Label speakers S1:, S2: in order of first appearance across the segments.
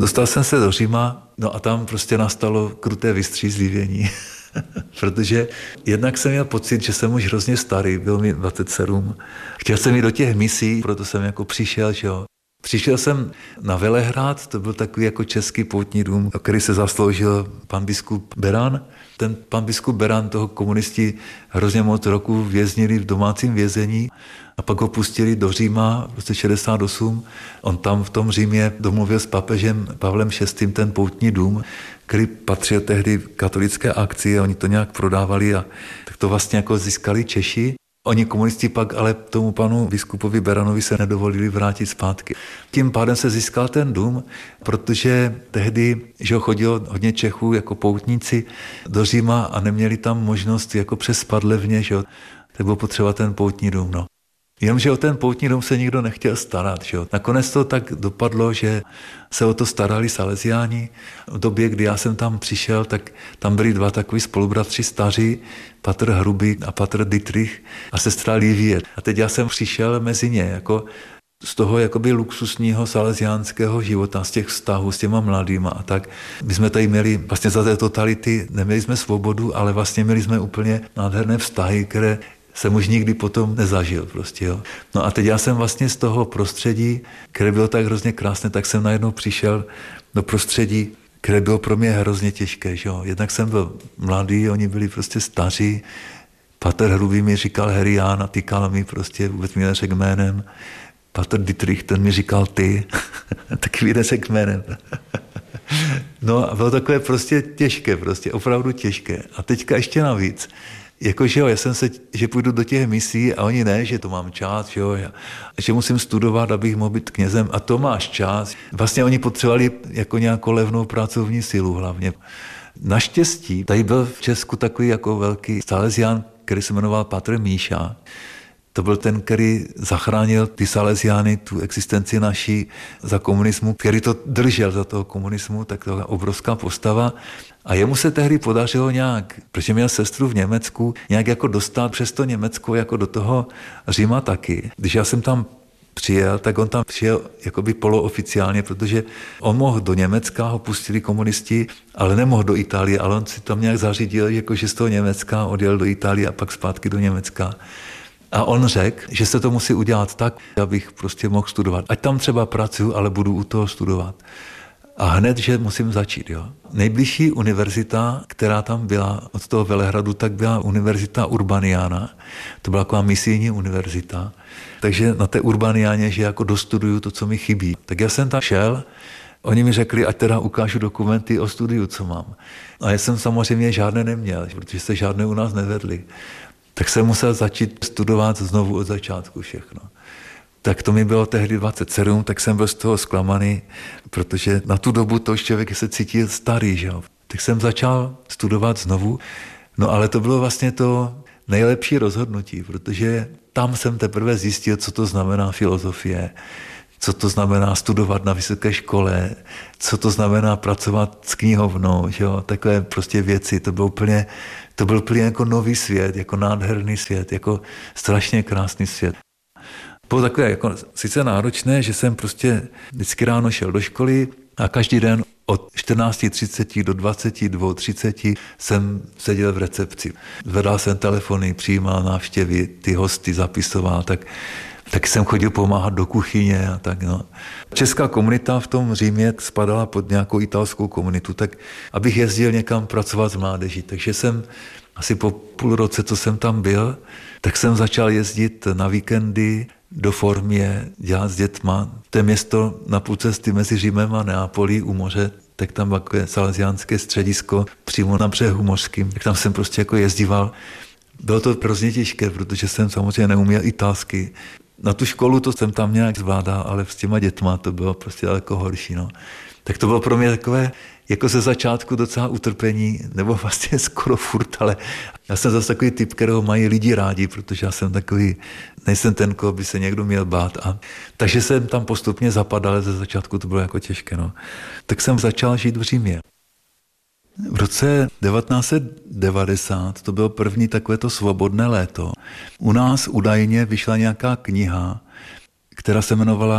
S1: Dostal jsem se do Říma, no a tam prostě nastalo kruté vystřízlivění. Protože jednak jsem měl pocit, že jsem už hrozně starý, byl mi 27. Chtěl jsem jít do těch misí, proto jsem jako přišel, že jo. Přišel jsem na Velehrad, to byl takový jako český poutní dům, o který se zasloužil pan biskup Beran. Ten pan biskup Beran, toho komunisti hrozně moc roku věznili v domácím vězení a pak ho pustili do Říma v roce 68. On tam v tom Římě domluvil s papežem Pavlem VI. Ten poutní dům, který patřil tehdy katolické akci, oni to nějak prodávali a tak to vlastně jako získali Češi. Oni komunisti pak ale tomu panu biskupovi Beranovi se nedovolili vrátit zpátky. Tím pádem se získal ten dům, protože tehdy že chodilo hodně Čechů jako poutníci do Říma a neměli tam možnost jako přespat levně, že tak bylo potřeba ten poutní dům. No. Jenomže o ten poutní dům se nikdo nechtěl starat. Že? Nakonec to tak dopadlo, že se o to starali Salesiáni. V době, kdy já jsem tam přišel, tak tam byli dva takový spolubratři staří, patr Hrubý a patr Dietrich a sestra Livie. A teď já jsem přišel mezi ně, jako z toho jakoby luxusního salesiánského života, z těch vztahů s těma mladýma a tak. My jsme tady měli vlastně za té totality, neměli jsme svobodu, ale vlastně měli jsme úplně nádherné vztahy, které jsem už nikdy potom nezažil prostě, jo. No a teď já jsem vlastně z toho prostředí, které bylo tak hrozně krásné, tak jsem najednou přišel do prostředí, které bylo pro mě hrozně těžké, že jo. Jednak jsem byl mladý, oni byli prostě staří, patr Hrubý mi říkal Herián a tykal mi prostě, vůbec mi neřekl jménem. Patr Dietrich, ten mi říkal ty, taky mi neřekl jménem. No a bylo takové prostě těžké, prostě opravdu těžké. A teďka ještě navíc, jakože jo, já jsem se, že půjdu do těch misí a oni ne, že to mám čas, že jo, že musím studovat, abych mohl být knězem a to máš čas. Vlastně oni potřebovali jako nějakou levnou pracovní sílu hlavně. Naštěstí, tady byl v Česku takový jako velký salesián, který se jmenoval patr Míša. To byl ten, který zachránil ty Salesiány, tu existenci naší za komunismu, který to držel za toho komunismu, tak to je obrovská postava. A jemu se tehdy podařilo nějak, protože měl sestru v Německu, nějak jako dostat přes to Německo jako do toho Říma taky. Když já jsem tam přijel, tak on tam přijel jakoby polooficiálně, protože on mohl do Německa, ho pustili komunisti, ale nemohl do Itálie, ale on si tam nějak zařídil, jakože z toho Německa odjel do Itálie a pak zpátky do Německa. A on řekl, že se to musí udělat tak, abych prostě mohl studovat. Ať tam třeba pracuji, ale budu u toho studovat. A hned, že musím začít. Jo. Nejbližší univerzita, která tam byla od toho Velehradu, tak byla univerzita Urbaniana. To byla taková misijní univerzita. Takže na té Urbaniáně, že jako dostuduju to, co mi chybí. Tak já jsem tam šel, oni mi řekli, ať teda ukážu dokumenty o studiu, co mám. A já jsem samozřejmě žádné neměl, protože se žádné u nás nevedly. Tak jsem musel začít studovat znovu od začátku všechno. Tak to mi bylo tehdy 27, tak jsem byl z toho zklamaný, protože na tu dobu to člověk se cítil starý, že jo. Tak jsem začal studovat znovu, no ale to bylo vlastně to nejlepší rozhodnutí, protože tam jsem teprve zjistil, co to znamená filozofie, co to znamená studovat na vysoké škole, co to znamená pracovat s knihovnou, že jo, takové prostě věci, to byl úplně jako nový svět, jako nádherný svět, jako strašně krásný svět. Bylo takové jako sice náročné, že jsem prostě vždycky ráno šel do školy a každý den od 14:30 do 22:30 jsem seděl v recepci. Zvedal jsem telefony, přijímal návštěvy, ty hosty zapisoval, tak jsem chodil pomáhat do kuchyně a tak. No. Česká komunita v tom Římě spadala pod nějakou italskou komunitu, tak abych jezdil někam pracovat s mládeží. Takže jsem asi po půl roce, co jsem tam byl, tak jsem začal jezdit na víkendy do Formie, dělat s dětma. To je město na půl cesty mezi Římem a Neapolí u moře, tak tam takové salesiánské středisko přímo na břehu mořským. Tak tam jsem prostě jako jezdíval. Bylo to hrozně těžké, protože jsem samozřejmě neuměl italsky. Na tu školu to jsem tam nějak zvládal, ale s těma dětma to bylo prostě daleko horší. No. Tak to bylo pro mě takové, jako ze začátku docela utrpení, nebo vlastně skoro furt, ale já jsem zase takový typ, kterého mají lidi rádi, protože já jsem takový, nejsem ten, koho by se někdo měl bát. Takže jsem tam postupně zapadal, ale ze začátku to bylo jako těžké. No. Tak jsem začal žít v Římě. V roce 1990 to bylo první takovéto svobodné léto. U nás údajně vyšla nějaká kniha, která se jmenovala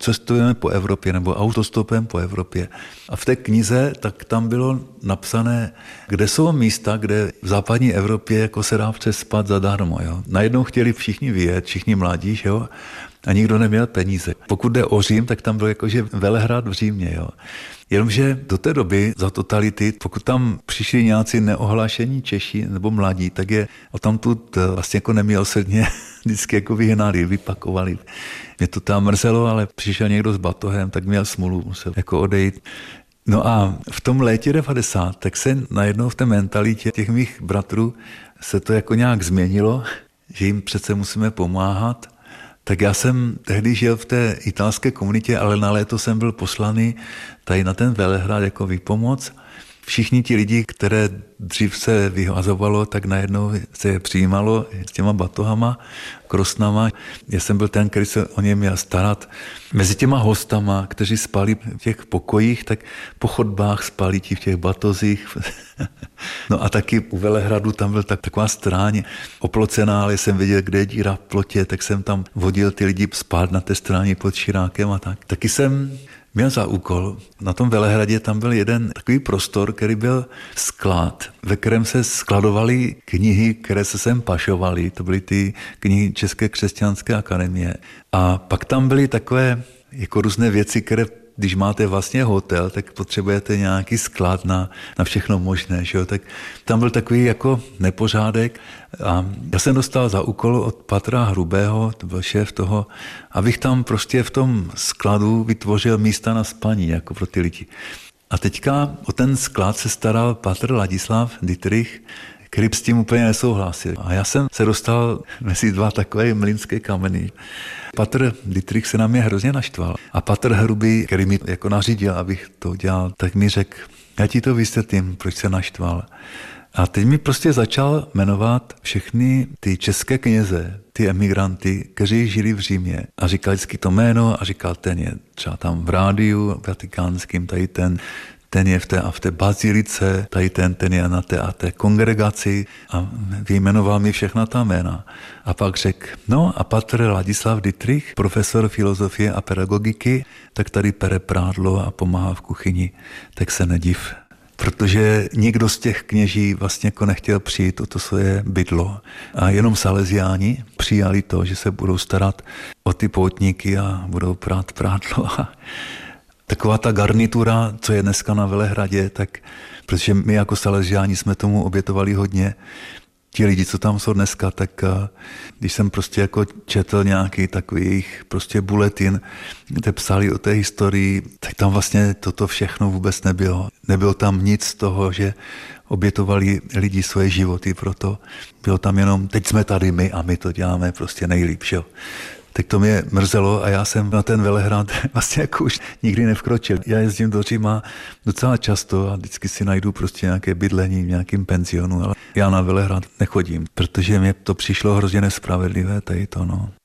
S1: cestujeme po Evropě nebo autostopem po Evropě. A v té knize tak tam bylo napsané, kde jsou místa, kde v západní Evropě jako se dá přespat zadarmo. Jo. Najednou chtěli všichni vyjet, všichni mladí, jo, a nikdo neměl peníze. Pokud jde o Řím, tak tam byl jakože Velehrad v Římě. Jo. Jenomže do té doby za totality, pokud tam přišli nějací neohlášení Češi nebo mladí, tak je odtamtud vlastně jako nemilosrdně vždycky jako vyhnali, vypakovali. Mě to tam mrzelo, ale přišel někdo s batohem, tak měl smůlu, musel jako odejít. No a v tom létě 90, tak se najednou v té mentalitě těch mých bratrů se to jako nějak změnilo, že jim přece musíme pomáhat. Tak já jsem tehdy žil v té italské komunitě, ale na léto jsem byl poslaný tady na ten Velehrad jako výpomoc. Všichni ti lidi, které dřív se vyhazovalo, tak najednou se je přijímalo s těma batohama, krosnama. Já jsem byl ten, který se o ně měl starat. Mezi těma hostama, kteří spali v těch pokojích, tak po chodbách spali ti v těch batozích. No a taky u Velehradu tam byl taková stráň oplocená, ale jsem věděl, kde je díra v plotě, tak jsem tam vodil ty lidi spát na té stráni pod širákem a tak. Taky jsem měl za úkol. Na tom Velehradě tam byl jeden takový prostor, který byl sklad, ve kterém se skladovaly knihy, které se sem pašovaly. To byly ty knihy České křesťanské akademie. A pak tam byly takové jako různé věci, které když máte vlastně hotel, tak potřebujete nějaký sklad na všechno možné. Že jo? Tak tam byl takový jako nepořádek a já jsem dostal za úkol od Patra Hrubého, to byl šéf toho, abych tam prostě v tom skladu vytvořil místa na spaní jako pro ty lidi. A teďka o ten sklad se staral Patr Ladislav Dittrich, který s tím úplně nesouhlasil. A já jsem se dostal mezi dva takové mlýnské kameny. Patr Dittrich se na mě hrozně naštval. A Patr Hrubý, který mi jako nařídil, abych to udělal, tak mi řekl, já ti to vysvětlím, proč se naštval. A teď mi prostě začal jmenovat všechny ty české kněze, ty emigranty, kteří žili v Římě. A říkal vždycky to jméno a říkal, ten je třeba tam v rádiu vatikánským, tady ten je v té bazilice, tady ten je na té a té kongregaci a vyjmenoval mi všechna ta jména. A pak řekl, no a Patr Ladislav Dittrich, profesor filozofie a pedagogiky, tak tady pere prádlo a pomáhá v kuchyni, tak se nediv. Protože nikdo z těch kněží vlastně jako nechtěl přijít o to svoje bydlo. A jenom Salesiáni přijali to, že se budou starat o ty poutníky a budou prát prádlo. Taková ta garnitura, co je dneska na Velehradě, tak protože my jako Salesiáni jsme tomu obětovali hodně. Ti lidi, co tam jsou dneska, tak když jsem prostě jako četl nějaký takový jejich prostě bulletin, kde psali o té historii, tak tam vlastně toto všechno vůbec nebylo. Nebylo tam nic z toho, že obětovali lidi svoje životy pro to. Bylo tam jenom, teď jsme tady my a my to děláme prostě nejlíp, že jo. Tak to mě mrzelo a já jsem na ten Velehrad vlastně jako už nikdy nevkročil. Já jezdím do Říma docela často a vždycky si najdu prostě nějaké bydlení v nějakém penzionu, ale já na Velehrad nechodím, protože mě to přišlo hrozně nespravedlivé tady to, no.